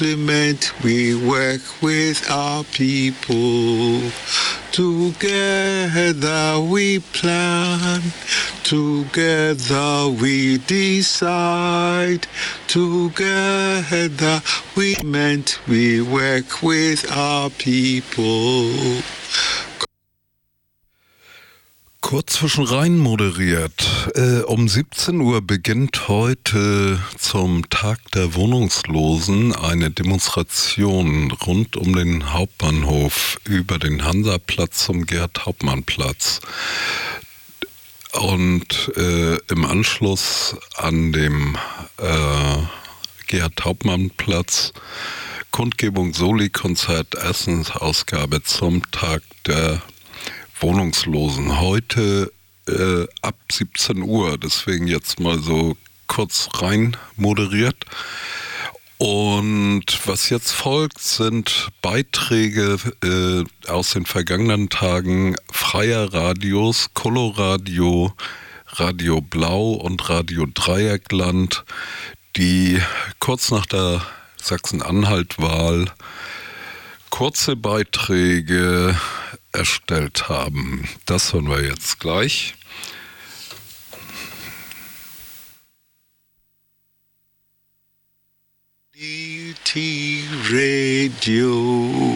Implement, we work with our people. Together we plan, together we decide, together we meant we work with our people. Kurz zwischen rein moderiert. Um 17 Uhr beginnt heute zum Tag der Wohnungslosen eine Demonstration rund um den Hauptbahnhof über den Hansaplatz zum Gerd-Hauptmann-Platz. Und im Anschluss an dem Gerd-Hauptmann-Platz Kundgebung Soli-Konzert Essensausgabe zum Tag der Wohnungslosen. Heute ab 17 Uhr, deswegen jetzt mal so kurz rein moderiert. Und was jetzt folgt, sind Beiträge aus den vergangenen Tagen freier Radios, Coloradio, Radio Blau und Radio Dreieckland, die kurz nach der Sachsen-Anhalt-Wahl kurze Beiträge erstellt haben. Das hören wir jetzt gleich. DT Radio.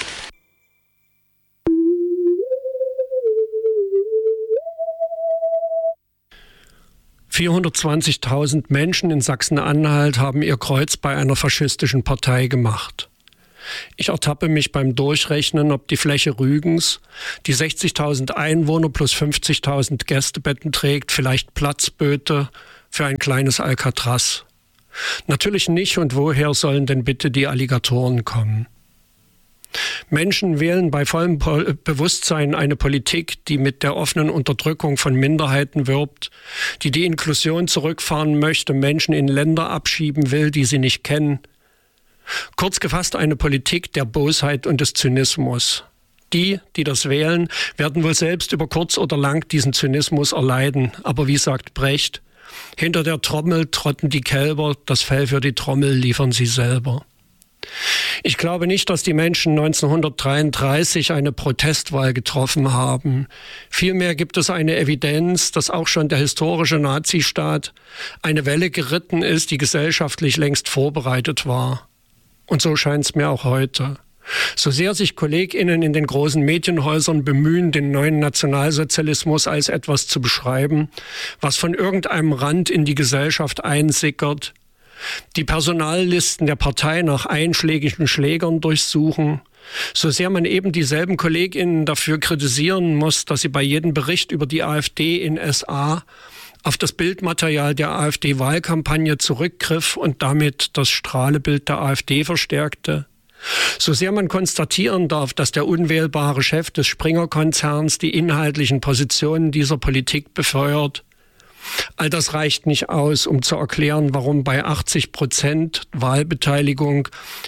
(420.000) Menschen in Sachsen-Anhalt haben ihr Kreuz bei einer faschistischen Partei gemacht. Ich ertappe mich beim Durchrechnen, ob die Fläche Rügens, die 60.000 Einwohner plus 50.000 Gästebetten trägt, vielleicht Platzböte für ein kleines Alcatraz. Natürlich nicht, und woher sollen denn bitte die Alligatoren kommen? Menschen wählen bei vollem Bewusstsein eine Politik, die mit der offenen Unterdrückung von Minderheiten wirbt, die die Inklusion zurückfahren möchte, Menschen in Länder abschieben will, die sie nicht kennen. Kurz gefasst eine Politik der Bosheit und des Zynismus. Die das wählen, werden wohl selbst über kurz oder lang diesen Zynismus erleiden. Aber wie sagt Brecht, hinter der Trommel trotten die Kälber, das Fell für die Trommel liefern sie selber. Ich glaube nicht, dass die Menschen 1933 eine Protestwahl getroffen haben. Vielmehr gibt es eine Evidenz, dass auch schon der historische Nazistaat eine Welle geritten ist, die gesellschaftlich längst vorbereitet war. Und so scheint es mir auch heute. So sehr sich KollegInnen in den großen Medienhäusern bemühen, den neuen Nationalsozialismus als etwas zu beschreiben, was von irgendeinem Rand in die Gesellschaft einsickert, die Personallisten der Partei nach einschlägigen Schlägern durchsuchen, so sehr man eben dieselben KollegInnen dafür kritisieren muss, dass sie bei jedem Bericht über die AfD in SA auf das Bildmaterial der AfD-Wahlkampagne zurückgriff und damit das Strahlebild der AfD verstärkte. So sehr man konstatieren darf, dass der unwählbare Chef des Springer-Konzerns die inhaltlichen Positionen dieser Politik befeuert. All das reicht nicht aus, um zu erklären, warum bei 80% Wahlbeteiligung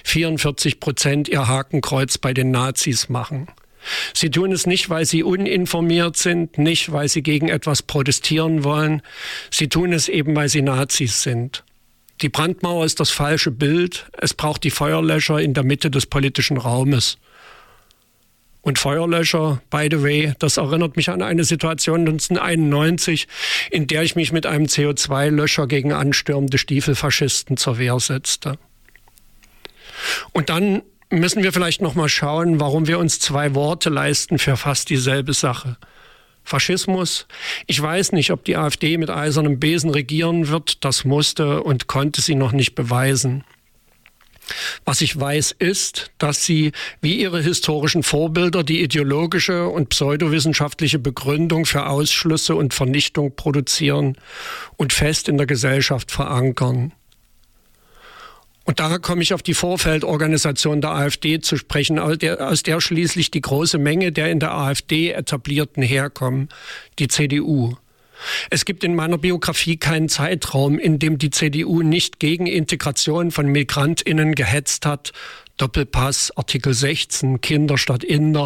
44% ihr Hakenkreuz bei den Nazis machen. Sie tun es nicht, weil sie uninformiert sind, nicht, weil sie gegen etwas protestieren wollen. Sie tun es eben, weil sie Nazis sind. Die Brandmauer ist das falsche Bild. Es braucht die Feuerlöscher in der Mitte des politischen Raumes. Und Feuerlöscher, by the way, das erinnert mich an eine Situation 1991, in der ich mich mit einem CO2-Löscher gegen anstürmende Stiefelfaschisten zur Wehr setzte. Und dann müssen wir vielleicht noch mal schauen, warum wir uns zwei Worte leisten für fast dieselbe Sache. Faschismus. Ich weiß nicht, ob die AfD mit eisernem Besen regieren wird. Das musste und konnte sie noch nicht beweisen. Was ich weiß, ist, dass sie, wie ihre historischen Vorbilder, die ideologische und pseudowissenschaftliche Begründung für Ausschlüsse und Vernichtung produzieren und fest in der Gesellschaft verankern. Und daher komme ich auf die Vorfeldorganisation der AfD zu sprechen, aus der schließlich die große Menge der in der AfD Etablierten herkommen, die CDU. Es gibt in meiner Biografie keinen Zeitraum, in dem die CDU nicht gegen Integration von MigrantInnen gehetzt hat. Doppelpass, Artikel 16, Kinder statt Inder.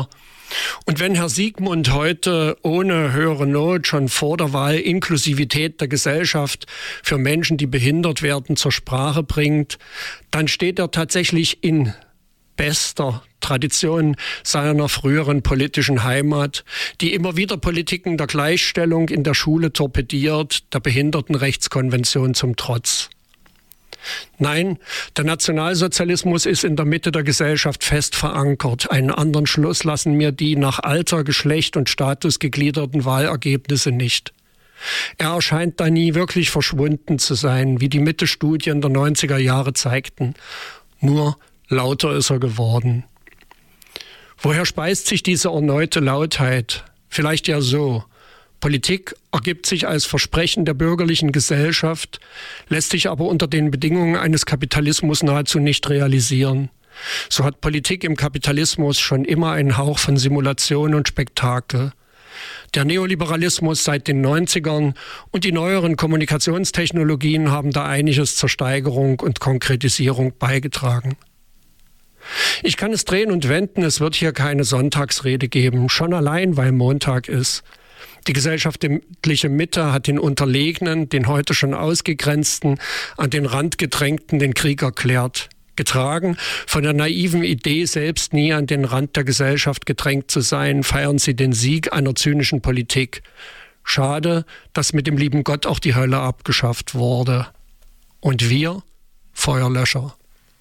Und wenn Herr Siegmund heute ohne höhere Not schon vor der Wahl Inklusivität der Gesellschaft für Menschen, die behindert werden, zur Sprache bringt, dann steht er tatsächlich in bester Tradition seiner früheren politischen Heimat, die immer wieder Politiken der Gleichstellung in der Schule torpediert, der Behindertenrechtskonvention zum Trotz. Nein, der Nationalsozialismus ist in der Mitte der Gesellschaft fest verankert. Einen anderen Schluss lassen mir die nach Alter, Geschlecht und Status gegliederten Wahlergebnisse nicht. Er erscheint da nie wirklich verschwunden zu sein, wie die Mitte-Studien der 90er Jahre zeigten. Nur lauter ist er geworden. Woher speist sich diese erneute Lautheit? Vielleicht ja so. Politik ergibt sich als Versprechen der bürgerlichen Gesellschaft, lässt sich aber unter den Bedingungen eines Kapitalismus nahezu nicht realisieren. So hat Politik im Kapitalismus schon immer einen Hauch von Simulation und Spektakel. Der Neoliberalismus seit den 90ern und die neueren Kommunikationstechnologien haben da einiges zur Steigerung und Konkretisierung beigetragen. Ich kann es drehen und wenden, es wird hier keine Sonntagsrede geben, schon allein, weil Montag ist. Die gesellschaftliche Mitte hat den Unterlegenen, den heute schon Ausgegrenzten, an den Rand gedrängten den Krieg erklärt. Getragen von der naiven Idee, selbst nie an den Rand der Gesellschaft gedrängt zu sein, feiern sie den Sieg einer zynischen Politik. Schade, dass mit dem lieben Gott auch die Hölle abgeschafft wurde. Und wir? Feuerlöscher.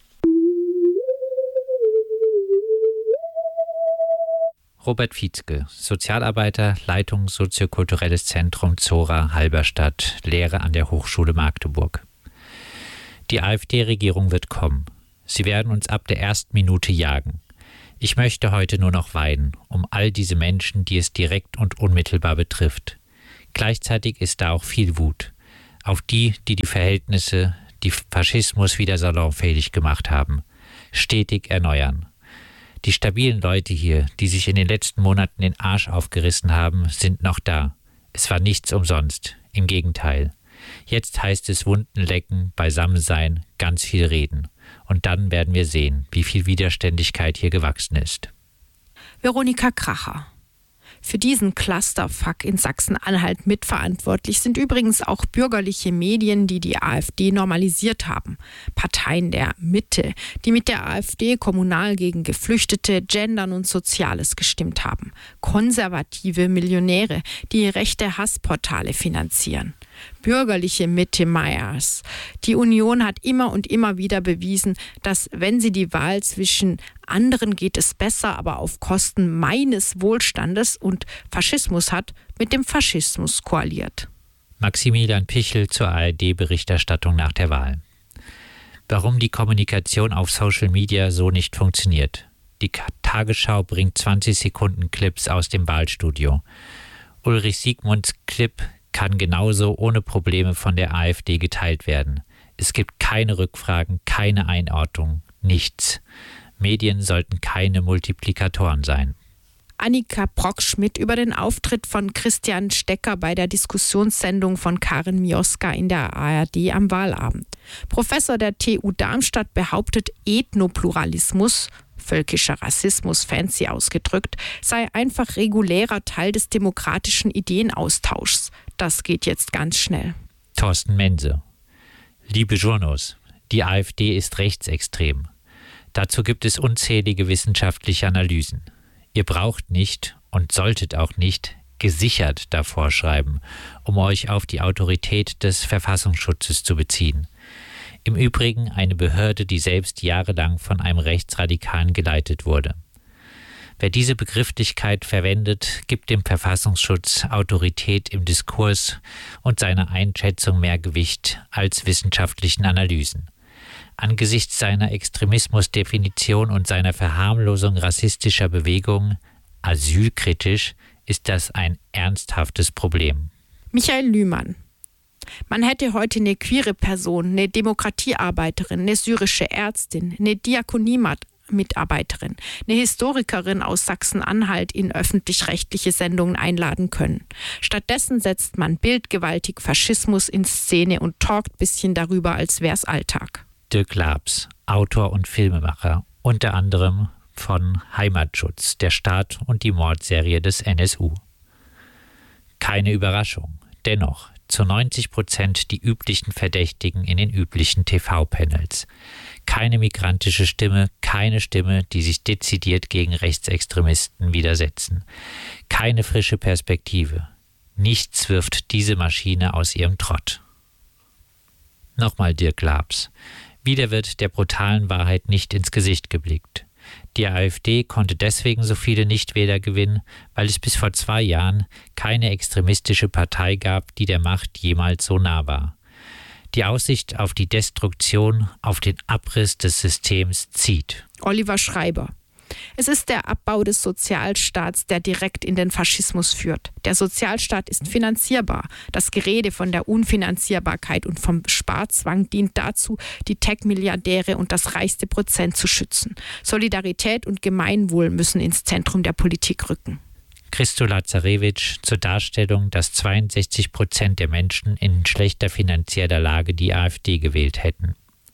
Robert Vietzke, Sozialarbeiter, Leitung Soziokulturelles Zentrum Zora Halberstadt, Lehre an der Hochschule Magdeburg. Die AfD-Regierung wird kommen. Sie werden uns ab der ersten Minute jagen. Ich möchte heute nur noch weinen, um all diese Menschen, die es direkt und unmittelbar betrifft. Gleichzeitig ist da auch viel Wut. Auf die Verhältnisse, die Faschismus wieder salonfähig gemacht haben, stetig erneuern. Die stabilen Leute hier, die sich in den letzten Monaten den Arsch aufgerissen haben, sind noch da. Es war nichts umsonst. Im Gegenteil. Jetzt heißt es Wunden lecken, beisammen sein, ganz viel reden. Und dann werden wir sehen, wie viel Widerständigkeit hier gewachsen ist. Veronika Kracher. Für diesen Clusterfuck in Sachsen-Anhalt mitverantwortlich sind übrigens auch bürgerliche Medien, die die AfD normalisiert haben. Parteien der Mitte, die mit der AfD kommunal gegen Geflüchtete, Gendern und Soziales gestimmt haben. Konservative Millionäre, die rechte Hassportale finanzieren. Bürgerliche Mitte-Meyers. Die Union hat immer und immer wieder bewiesen, dass, wenn sie die Wahl zwischen anderen geht es besser, aber auf Kosten meines Wohlstandes und Faschismus hat, mit dem Faschismus koaliert. Maximilian Pichel zur ARD-Berichterstattung nach der Wahl. Warum die Kommunikation auf Social Media so nicht funktioniert. Die Tagesschau bringt 20 Sekunden Clips aus dem Wahlstudio. Ulrich Siegmunds Clip kann genauso ohne Probleme von der AfD geteilt werden. Es gibt keine Rückfragen, keine Einordnung, nichts. Medien sollten keine Multiplikatoren sein. Annika Brockschmidt über den Auftritt von Christian Stecker bei der Diskussionssendung von Karin Mioska in der ARD am Wahlabend. Professor der TU Darmstadt behauptet, Ethnopluralismus, völkischer Rassismus fancy ausgedrückt, sei einfach regulärer Teil des demokratischen Ideenaustauschs. Das geht jetzt ganz schnell. Thorsten Mense. Liebe Journos, die AfD ist rechtsextrem. Dazu gibt es unzählige wissenschaftliche Analysen. Ihr braucht nicht und solltet auch nicht gesichert davor schreiben, um euch auf die Autorität des Verfassungsschutzes zu beziehen. Im Übrigen eine Behörde, die selbst jahrelang von einem Rechtsradikalen geleitet wurde. Wer diese Begrifflichkeit verwendet, gibt dem Verfassungsschutz Autorität im Diskurs und seiner Einschätzung mehr Gewicht als wissenschaftlichen Analysen. Angesichts seiner Extremismusdefinition und seiner Verharmlosung rassistischer Bewegungen, asylkritisch, ist das ein ernsthaftes Problem. Michael Lühmann. Man hätte heute eine queere Person, eine Demokratiearbeiterin, eine syrische Ärztin, eine Diakoniemitarbeiterin, eine Historikerin aus Sachsen-Anhalt in öffentlich-rechtliche Sendungen einladen können. Stattdessen setzt man bildgewaltig Faschismus in Szene und talkt ein bisschen darüber, als wär's Alltag. Dirk Labs, Autor und Filmemacher, unter anderem von Heimatschutz, der Staat und die Mordserie des NSU. Keine Überraschung, dennoch zu 90% die üblichen Verdächtigen in den üblichen TV-Panels. Keine migrantische Stimme, keine Stimme, die sich dezidiert gegen Rechtsextremisten widersetzen. Keine frische Perspektive. Nichts wirft diese Maschine aus ihrem Trott. Nochmal Dirk Labs. Wieder wird der brutalen Wahrheit nicht ins Gesicht geblickt. Die AfD konnte deswegen so viele Nichtwähler gewinnen, weil es bis vor 2 Jahren keine extremistische Partei gab, die der Macht jemals so nah war. Die Aussicht auf die Destruktion, auf den Abriss des Systems zieht. Oliver Schreiber. Es ist der Abbau des Sozialstaats, der direkt in den Faschismus führt. Der Sozialstaat ist finanzierbar. Das Gerede von der Unfinanzierbarkeit und vom Sparzwang dient dazu, die Tech-Milliardäre und das reichste Prozent zu schützen. Solidarität und Gemeinwohl müssen ins Zentrum der Politik rücken. Christo Lazarewitsch zur Darstellung, dass 62% der Menschen in schlechter finanzieller Lage die AfD gewählt hätten.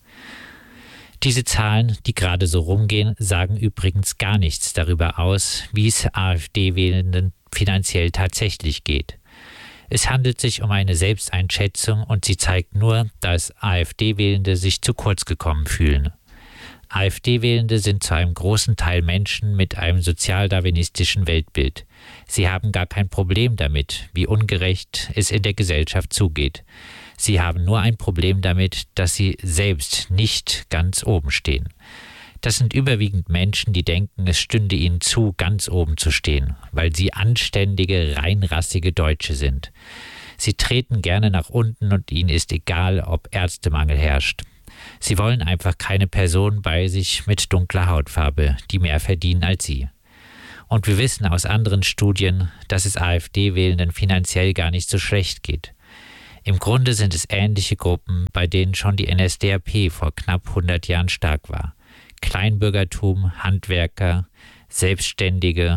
Diese Zahlen, die gerade so rumgehen, sagen übrigens gar nichts darüber aus, wie es AfD-Wählenden finanziell tatsächlich geht. Es handelt sich um eine Selbsteinschätzung und sie zeigt nur, dass AfD-Wählende sich zu kurz gekommen fühlen. AfD-Wählende sind zu einem großen Teil Menschen mit einem sozialdarwinistischen Weltbild. Sie haben gar kein Problem damit, wie ungerecht es in der Gesellschaft zugeht. Sie haben nur ein Problem damit, dass sie selbst nicht ganz oben stehen. Das sind überwiegend Menschen, die denken, es stünde ihnen zu, ganz oben zu stehen, weil sie anständige, reinrassige Deutsche sind. Sie treten gerne nach unten und ihnen ist egal, ob Ärztemangel herrscht. Sie wollen einfach keine Person bei sich mit dunkler Hautfarbe, die mehr verdienen als sie. Und wir wissen aus anderen Studien, dass es AfD-Wählenden finanziell gar nicht so schlecht geht. Im Grunde sind es ähnliche Gruppen, bei denen schon die NSDAP vor knapp 100 Jahren stark war. Kleinbürgertum, Handwerker, Selbstständige,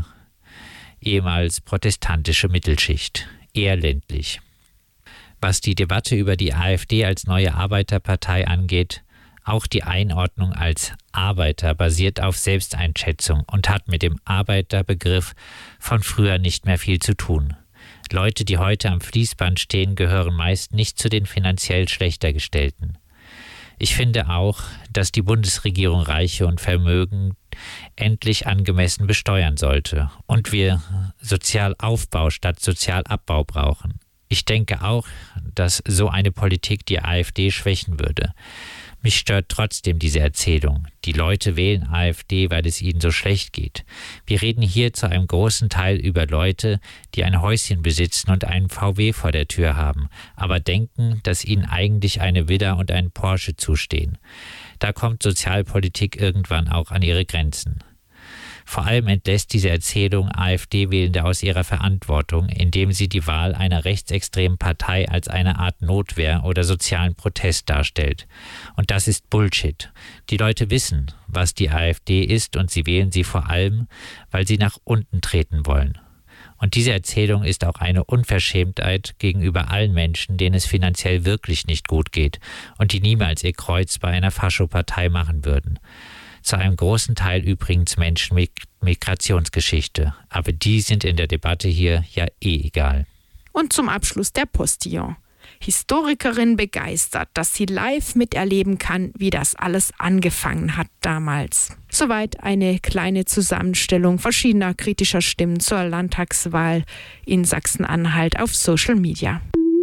ehemals protestantische Mittelschicht, eher ländlich. Was die Debatte über die AfD als neue Arbeiterpartei angeht, auch die Einordnung als Arbeiter basiert auf Selbsteinschätzung und hat mit dem Arbeiterbegriff von früher nicht mehr viel zu tun. Leute, die heute am Fließband stehen, gehören meist nicht zu den finanziell schlechter Gestellten. Ich finde auch, dass die Bundesregierung Reiche und Vermögen endlich angemessen besteuern sollte und wir Sozialaufbau statt Sozialabbau brauchen. Ich denke auch, dass so eine Politik die AfD schwächen würde. Mich stört trotzdem diese Erzählung. Die Leute wählen AfD, weil es ihnen so schlecht geht. Wir reden hier zu einem großen Teil über Leute, die ein Häuschen besitzen und einen VW vor der Tür haben, aber denken, dass ihnen eigentlich eine Villa und ein Porsche zustehen. Da kommt Sozialpolitik irgendwann auch an ihre Grenzen. Vor allem entlässt diese Erzählung AfD-Wählende aus ihrer Verantwortung, indem sie die Wahl einer rechtsextremen Partei als eine Art Notwehr oder sozialen Protest darstellt. Und das ist Bullshit. Die Leute wissen, was die AfD ist und sie wählen sie vor allem, weil sie nach unten treten wollen. Und diese Erzählung ist auch eine Unverschämtheit gegenüber allen Menschen, denen es finanziell wirklich nicht gut geht und die niemals ihr Kreuz bei einer Faschopartei machen würden. Zu einem großen Teil übrigens Menschen mit Migrationsgeschichte. Aber die sind in der Debatte hier ja egal. Und zum Abschluss der Postillon. Historikerin begeistert, dass sie live miterleben kann, wie das alles angefangen hat damals. Soweit eine kleine Zusammenstellung verschiedener kritischer Stimmen zur Landtagswahl in Sachsen-Anhalt auf Social Media.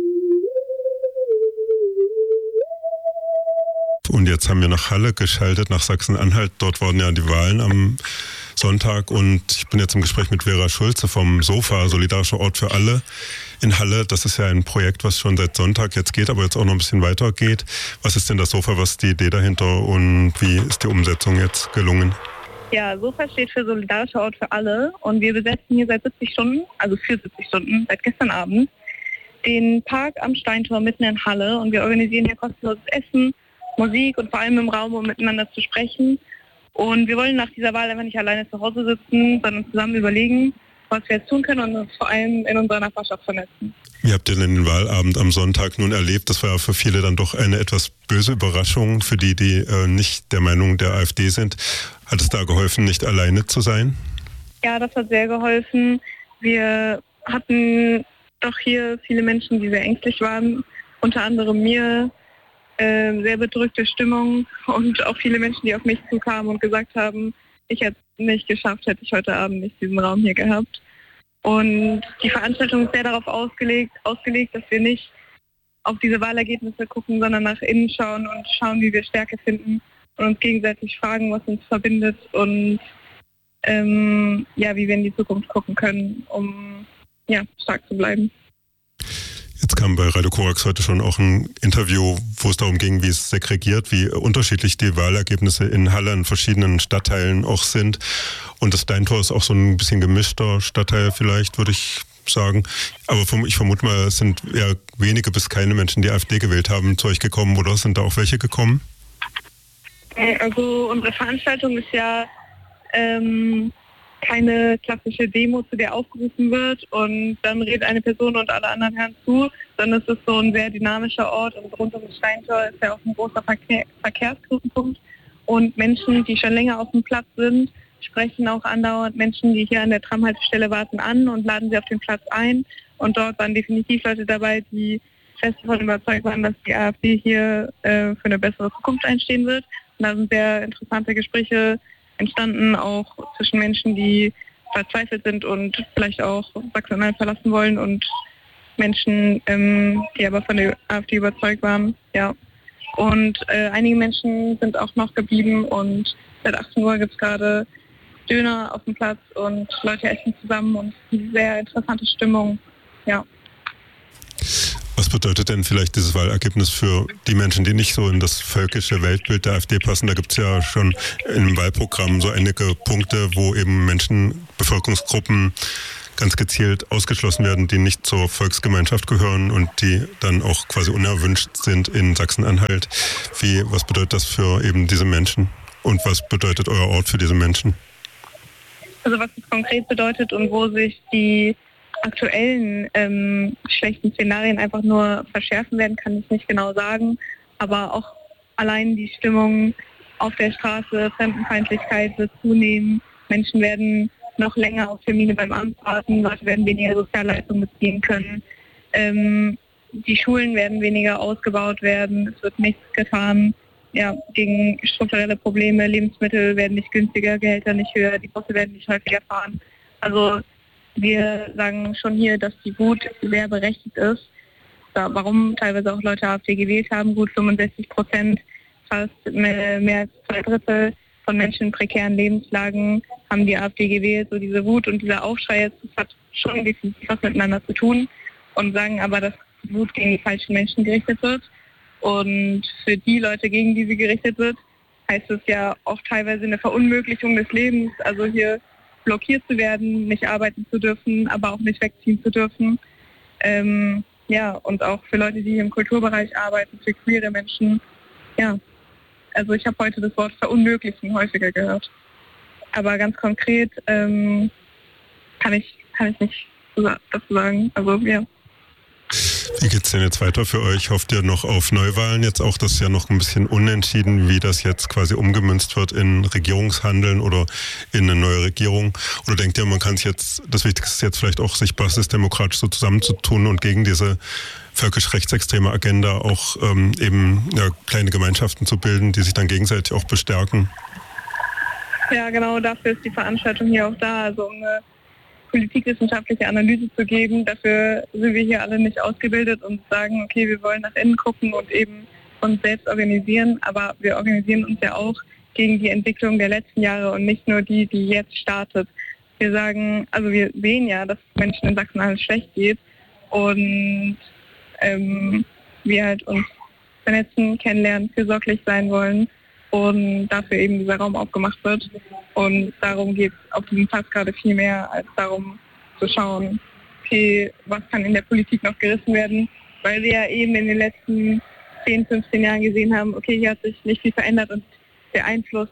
Und jetzt haben wir nach Halle geschaltet, nach Sachsen-Anhalt. Dort waren ja die Wahlen am Sonntag und ich bin jetzt im Gespräch mit Vera Schulze vom SOFA, Solidarischer Ort für alle in Halle. Das ist ja ein Projekt, was schon seit Sonntag jetzt geht, aber jetzt auch noch ein bisschen weiter geht. Was ist denn das SOFA, was ist die Idee dahinter und wie ist die Umsetzung jetzt gelungen? Ja, SOFA steht für Solidarischer Ort für alle und wir besetzen hier seit 70 Stunden, also für 70 Stunden, seit gestern Abend, den Park am Steintor mitten in Halle und wir organisieren hier kostenloses Essen, Musik und vor allem im Raum, um miteinander zu sprechen. Und wir wollen nach dieser Wahl einfach nicht alleine zu Hause sitzen, sondern zusammen überlegen, was wir jetzt tun können und uns vor allem in unserer Nachbarschaft vernetzen. Wie habt ihr denn den Wahlabend am Sonntag nun erlebt? Das war ja für viele dann doch eine etwas böse Überraschung, für die nicht der Meinung der AfD sind. Hat es da geholfen, nicht alleine zu sein? Ja, das hat sehr geholfen. Wir hatten doch hier viele Menschen, die sehr ängstlich waren, unter anderem mir, sehr bedrückte Stimmung und auch viele Menschen, die auf mich zukamen und gesagt haben, ich hätte es nicht geschafft, hätte ich heute Abend nicht diesen Raum hier gehabt. Und die Veranstaltung ist sehr darauf ausgelegt, dass wir nicht auf diese Wahlergebnisse gucken, sondern nach innen schauen und schauen, wie wir Stärke finden und uns gegenseitig fragen, was uns verbindet und wie wir in die Zukunft gucken können, um stark zu bleiben. Jetzt kam bei Radio Korax heute schon auch ein Interview, wo es darum ging, wie es segregiert, wie unterschiedlich die Wahlergebnisse in Halle in verschiedenen Stadtteilen auch sind. Und das Steintor ist auch so ein bisschen gemischter Stadtteil vielleicht, würde ich sagen. Aber ich vermute mal, es sind eher wenige bis keine Menschen, die AfD gewählt haben, zu euch gekommen, oder sind da auch welche gekommen? Also unsere Veranstaltung ist ja keine klassische Demo, zu der aufgerufen wird und dann redet eine Person und alle anderen hören zu, sondern es ist so ein sehr dynamischer Ort und rund um das Steintor ist ja auch ein großer Verkehrsknotenpunkt und Menschen, die schon länger auf dem Platz sind, sprechen auch andauernd Menschen, die hier an der Tramhaltestelle warten, an und laden sie auf den Platz ein und dort waren definitiv Leute dabei, die fest davon überzeugt waren, dass die AfD hier für eine bessere Zukunft einstehen wird und da sind sehr interessante Gespräche entstanden, auch zwischen Menschen, die verzweifelt sind und vielleicht auch Sachsen-Anhalt verlassen wollen und Menschen, die aber von der AfD überzeugt waren. Ja. Und einige Menschen sind auch noch geblieben und seit 18 Uhr gibt es gerade Döner auf dem Platz und Leute essen zusammen und es ist eine sehr interessante Stimmung. Ja. Was bedeutet denn vielleicht dieses Wahlergebnis für die Menschen, die nicht so in das völkische Weltbild der AfD passen? Da gibt es ja schon im Wahlprogramm so einige Punkte, wo eben Menschen, Bevölkerungsgruppen ganz gezielt ausgeschlossen werden, die nicht zur Volksgemeinschaft gehören und die dann auch quasi unerwünscht sind in Sachsen-Anhalt. Was bedeutet das für eben diese Menschen? Und was bedeutet euer Ort für diese Menschen? Also was es konkret bedeutet und wo sich die aktuellen schlechten Szenarien einfach nur verschärfen werden, kann ich nicht genau sagen. Aber auch allein die Stimmung auf der Straße, Fremdenfeindlichkeit wird zunehmen. Menschen werden noch länger auf Termine beim Amt warten. Leute werden weniger Sozialleistungen beziehen können. Die Schulen werden weniger ausgebaut werden. Es wird nichts getan gegen strukturelle Probleme. Lebensmittel werden nicht günstiger, Gehälter nicht höher, die Busse werden nicht häufiger fahren. Also wir sagen schon hier, dass die Wut sehr berechtigt ist. Warum teilweise auch Leute AfD gewählt haben, gut 65%, fast mehr als 2/3 von Menschen in prekären Lebenslagen haben die AfD gewählt. So diese Wut und dieser Aufschrei jetzt, das hat schon definitiv was miteinander zu tun und sagen aber, dass die Wut gegen die falschen Menschen gerichtet wird. Und für die Leute, gegen die sie gerichtet wird, heißt es ja auch teilweise eine Verunmöglichung des Lebens. Also hier blockiert zu werden, nicht arbeiten zu dürfen, aber auch nicht wegziehen zu dürfen. Und auch für Leute, die hier im Kulturbereich arbeiten, für queere Menschen. Ja, also ich habe heute das Wort verunmöglichen häufiger gehört. Aber ganz konkret kann ich nicht dazu sagen. Also ja. Wie geht's denn jetzt weiter für euch? Hofft ihr noch auf Neuwahlen jetzt auch? Das ist ja noch ein bisschen unentschieden, wie das jetzt quasi umgemünzt wird in Regierungshandeln oder in eine neue Regierung. Oder denkt ihr, man kann es jetzt, das Wichtigste ist jetzt vielleicht auch, sich basisdemokratisch so zusammenzutun und gegen diese völkisch-rechtsextreme Agenda auch kleine Gemeinschaften zu bilden, die sich dann gegenseitig auch bestärken? Ja, genau, dafür ist die Veranstaltung hier auch da, also um eine politikwissenschaftliche Analyse zu geben. Dafür sind wir hier alle nicht ausgebildet und sagen, okay, wir wollen nach innen gucken und eben uns selbst organisieren, aber wir organisieren uns ja auch gegen die Entwicklung der letzten Jahre und nicht nur die jetzt startet. Wir sagen, also wir sehen ja, dass es Menschen in Sachsen-Anhalt schlecht geht und wir halt uns vernetzen, kennenlernen, fürsorglich sein wollen und dafür eben dieser Raum aufgemacht wird. Und darum geht es auf diesem Platz gerade viel mehr, als darum zu schauen, okay, was kann in der Politik noch gerissen werden, weil wir ja eben in den letzten 10, 15 Jahren gesehen haben, okay, hier hat sich nicht viel verändert und der Einfluss,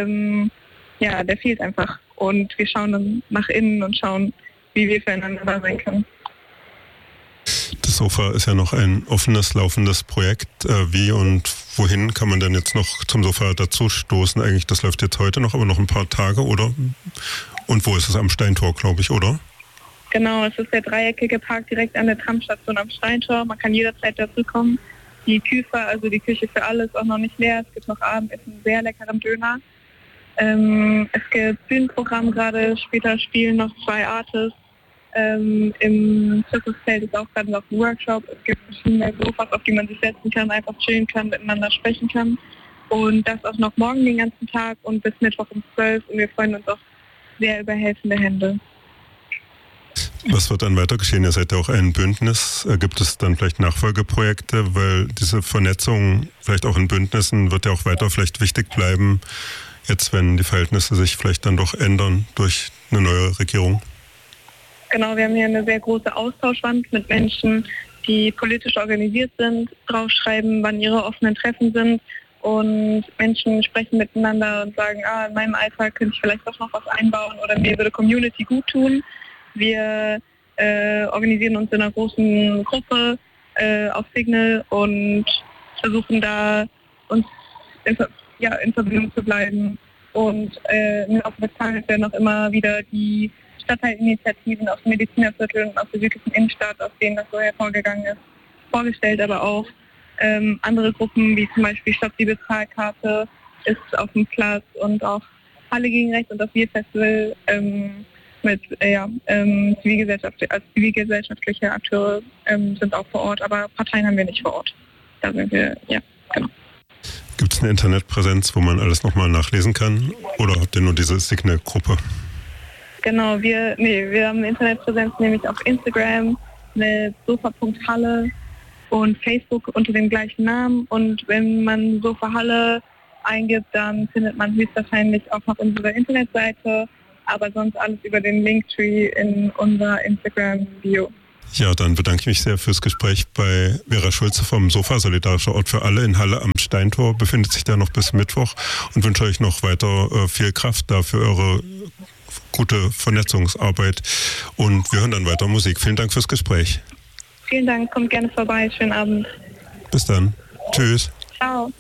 der fehlt einfach. Und wir schauen dann nach innen und schauen, wie wir füreinander da sein können. Das Das SOFA ist ja noch ein offenes, laufendes Projekt. Wie und wohin kann man denn jetzt noch zum SOFA dazu stoßen? Eigentlich, das läuft jetzt heute noch, aber noch ein paar Tage, oder? Und wo ist es? Am Steintor, glaube ich, oder? Genau, es ist der dreieckige Park direkt an der Tramstation am Steintor. Man kann jederzeit dazu kommen. Die Küfe, also die Küche für alle, ist auch noch nicht leer. Es gibt noch Abendessen, sehr leckeren Döner. Es gibt Bühnenprogramm gerade, später spielen noch 2 Artists. Im Zirkuszelt ist auch gerade noch ein Workshop. Es gibt verschiedene Sofas, auf die man sich setzen kann, einfach chillen kann, miteinander sprechen kann. Und das auch noch morgen den ganzen Tag und bis Mittwoch um 12. Und wir freuen uns auch sehr über helfende Hände. Was wird dann weiter geschehen? Ihr seid ja auch ein Bündnis. Gibt es dann vielleicht Nachfolgeprojekte? Weil diese Vernetzung vielleicht auch in Bündnissen wird ja auch weiter vielleicht wichtig bleiben, jetzt wenn die Verhältnisse sich vielleicht dann doch ändern durch eine neue Regierung. Genau, wir haben hier eine sehr große Austauschwand mit Menschen, die politisch organisiert sind, draufschreiben, wann ihre offenen Treffen sind. Und Menschen sprechen miteinander und sagen, in meinem Alltag könnte ich vielleicht doch noch was einbauen oder mir würde Community gut tun. Wir organisieren uns in einer großen Gruppe auf Signal und versuchen da uns in Verbindung zu bleiben. Und im Laufe des Tages werden auch immer wieder die Stadtteilinitiativen aus dem Medizinerviertel und aus der südlichen Innenstadt, aus denen das so hervorgegangen ist, vorgestellt, aber auch andere Gruppen, wie zum Beispiel Stopp die Bezahlkarte, ist auf dem Platz und auch Halle gegen Rechts und das Wir-Festival mit zivilgesellschaftliche Akteure sind auch vor Ort, aber Parteien haben wir nicht vor Ort. Da sind wir, genau. Gibt es eine Internetpräsenz, wo man alles nochmal nachlesen kann? Oder habt ihr nur diese Signal-Gruppe? Genau, wir haben eine Internetpräsenz, nämlich auf Instagram mit sofa.halle und Facebook unter dem gleichen Namen. Und wenn man Sofa Halle eingibt, dann findet man höchstwahrscheinlich auch noch unsere Internetseite, aber sonst alles über den Linktree in unserer Instagram-Bio. Ja, dann bedanke ich mich sehr fürs Gespräch bei Vera Schulze vom SOFA, Solidarischer Ort für alle in Halle am Steintor, befindet sich da noch bis Mittwoch und wünsche euch noch weiter viel Kraft da für eure gute Vernetzungsarbeit und wir hören dann weiter Musik. Vielen Dank fürs Gespräch. Vielen Dank, kommt gerne vorbei, schönen Abend. Bis dann. Tschüss. Ciao.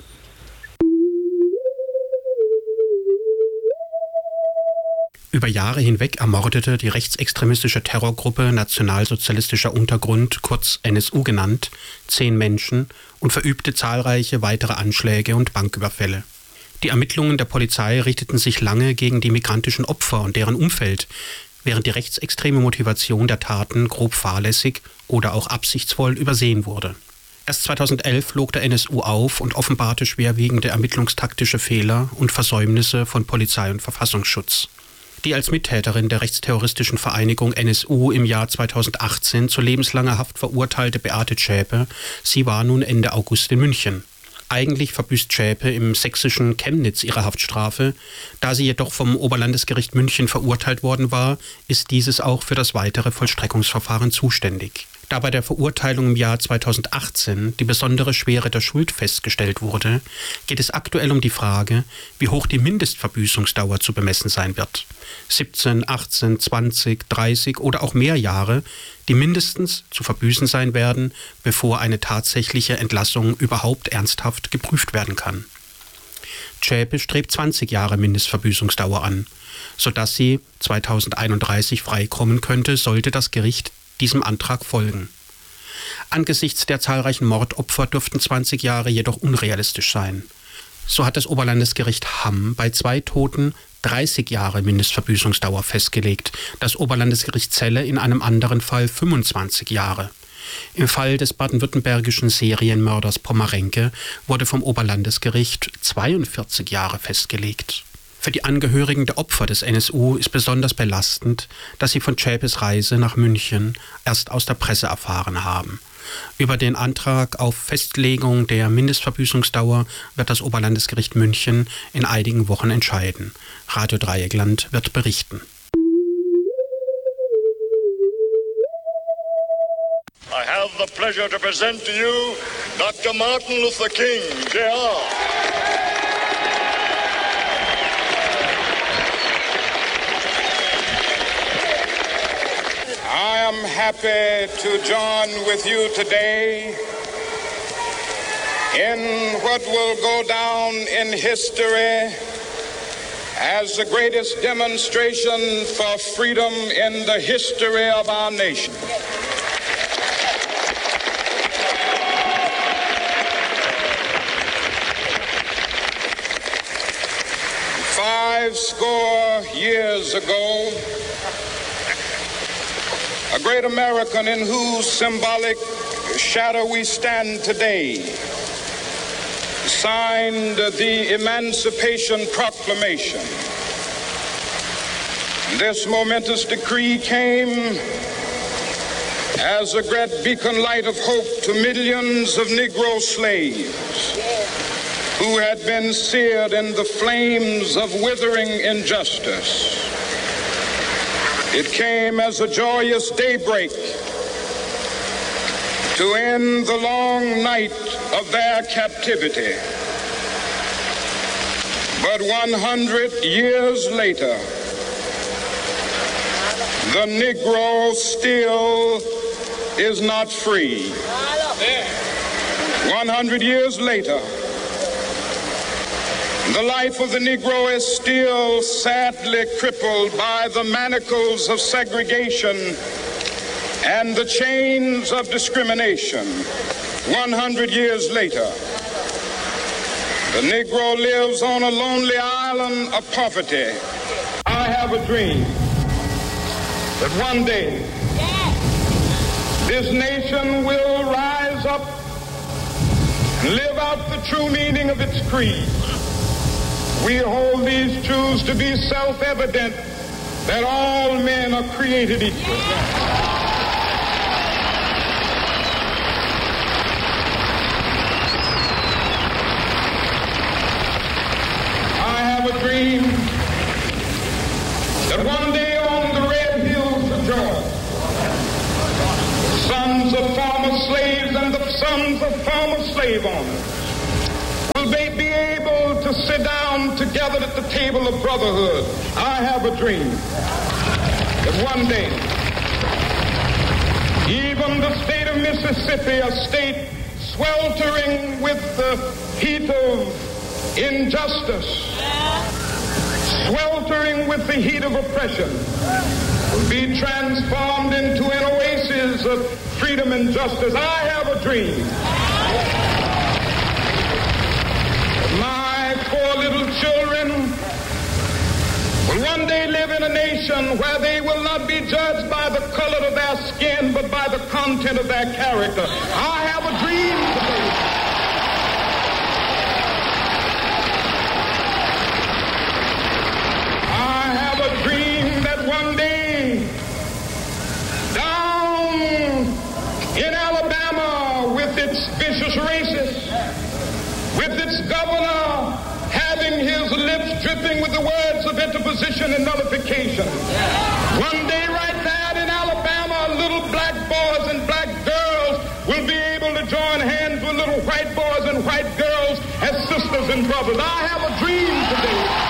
Über Jahre hinweg ermordete die rechtsextremistische Terrorgruppe Nationalsozialistischer Untergrund, kurz NSU genannt, 10 Menschen und verübte zahlreiche weitere Anschläge und Banküberfälle. Die Ermittlungen der Polizei richteten sich lange gegen die migrantischen Opfer und deren Umfeld, während die rechtsextreme Motivation der Taten grob fahrlässig oder auch absichtsvoll übersehen wurde. Erst 2011 log der NSU auf und offenbarte schwerwiegende ermittlungstaktische Fehler und Versäumnisse von Polizei und Verfassungsschutz. Die als Mittäterin der rechtsterroristischen Vereinigung NSU im Jahr 2018 zu lebenslanger Haft verurteilte Beate Zschäpe, sie war nun Ende August in München. Eigentlich verbüßt Zschäpe im sächsischen Chemnitz ihre Haftstrafe. Da sie jedoch vom Oberlandesgericht München verurteilt worden war, ist dieses auch für das weitere Vollstreckungsverfahren zuständig. Da bei der Verurteilung im Jahr 2018 die besondere Schwere der Schuld festgestellt wurde, geht es aktuell um die Frage, wie hoch die Mindestverbüßungsdauer zu bemessen sein wird. 17, 18, 20, 30 oder auch mehr Jahre, die mindestens zu verbüßen sein werden, bevor eine tatsächliche Entlassung überhaupt ernsthaft geprüft werden kann. Zschäpe strebt 20 Jahre Mindestverbüßungsdauer an, sodass sie 2031 freikommen könnte, sollte das Gericht diesem Antrag folgen. Angesichts der zahlreichen Mordopfer dürften 20 Jahre jedoch unrealistisch sein. So hat das Oberlandesgericht Hamm bei 2 Toten 30 Jahre Mindestverbüßungsdauer festgelegt, das Oberlandesgericht Celle in einem anderen Fall 25 Jahre. Im Fall des baden-württembergischen Serienmörders Pommerenke wurde vom Oberlandesgericht 42 Jahre festgelegt. Für die Angehörigen der Opfer des NSU ist besonders belastend, dass sie von Zschäpes Reise nach München erst aus der Presse erfahren haben. Über den Antrag auf Festlegung der Mindestverbüßungsdauer wird das Oberlandesgericht München in einigen Wochen entscheiden. Radio Dreieckland wird berichten. I have the pleasure to present to you Dr. Martin Luther King, Jr. I am happy to join with you today in what will go down in history as the greatest demonstration for freedom in the history of our nation. Five score years ago, a great American in whose symbolic shadow we stand today signed the Emancipation Proclamation. This momentous decree came as a great beacon light of hope to millions of Negro slaves who had been seared in the flames of withering injustice. It came as a joyous daybreak to end the long night of their captivity. But 100 years later, the Negro still is not free. 100 years later, the life of the Negro is still sadly crippled by the manacles of segregation and the chains of discrimination. 100 years later, the Negro lives on a lonely island of poverty. I have a dream that one day this nation will rise up and live out the true meaning of its creed. We hold these truths to be self-evident, that all men are created equal. I have a dream that one day on the red hills of Georgia, the sons of former slaves and the sons of former slave owners will they be able to sit down together at the table of brotherhood. I have a dream that one day, even the state of Mississippi, a state sweltering with the heat of injustice, sweltering with the heat of oppression, will be transformed into an oasis of freedom and justice. I have a dream. My poor little children will one day live in a nation where they will not be judged by the color of their skin, but by the content of their character. I have a dream today. I have a dream that one day, down in Alabama, with its vicious racists, with its governor having his lips dripping with the words of interposition and nullification. One day right there in Alabama, little black boys and black girls will be able to join hands with little white boys and white girls as sisters and brothers. I have a dream today.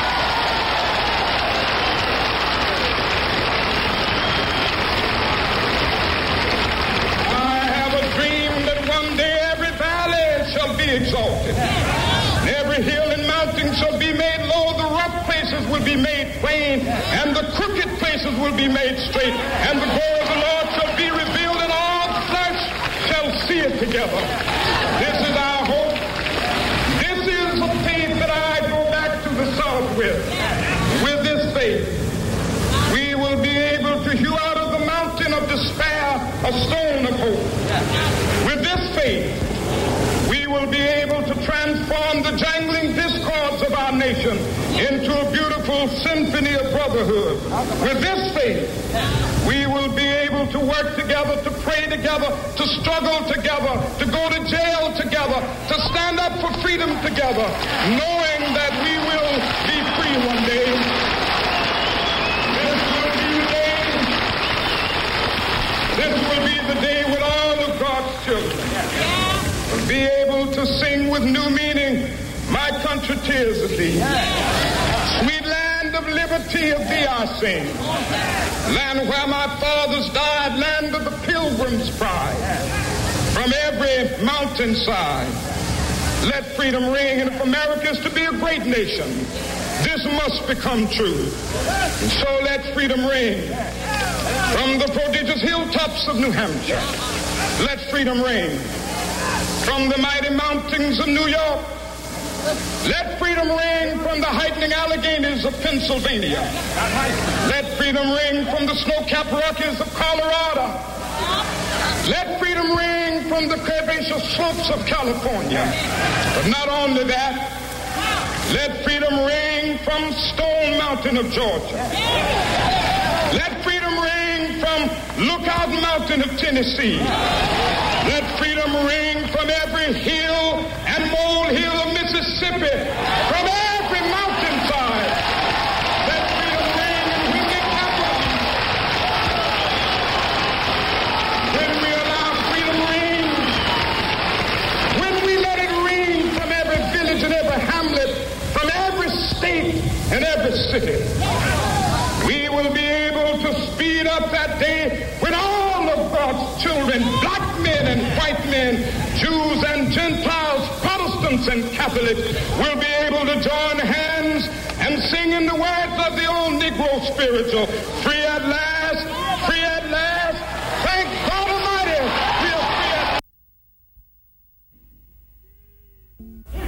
Exalted. And every hill and mountain shall be made low, the rough places will be made plain, and the crooked places will be made straight, and the glory of the Lord shall be revealed, and all flesh shall see it together. This is our hope. This is the faith that I go back to the South with. With this faith, we will be able to hew out of the mountain of despair a stone of hope. With this faith, we will be able to transform the jangling discords of our nation into a beautiful symphony of brotherhood. With this faith, we will be able to work together, to pray together, to struggle together, to go to jail together, to stand up for freedom together, knowing that we will be free one day. This will be the day when all of God's children will be able to sing with new meaning, my country, tears of thee. Sweet land of liberty. liberty of thee I sing. Land where my fathers died, land of the pilgrim's pride. From every mountainside, let freedom ring. And if America is to be a great nation, this must become true. And so let freedom ring. From the prodigious hilltops of New Hampshire, let freedom ring. From the mighty mountains of New York, let freedom ring. From the heightening Alleghenies of Pennsylvania, let freedom ring. From the snow-capped Rockies of Colorado, let freedom ring. From the curvaceous slopes of California. But not only that, let freedom ring from Stone Mountain of Georgia. Let freedom ring from Lookout Mountain of Tennessee. Let freedom ring from every hill and molehill of Mississippi, from every mountainside. Let freedom ring in Whitney Capital. When we allow freedom ring, when we let it ring from every village and every hamlet, from every state and every city, we will be able to speed up that day when all of God's children, black men and white men, Jews and Gentiles, Protestants and Catholics, will be able to join hands and sing in the words of the old Negro spiritual, free at last, free at last, thank God Almighty, we are free at last.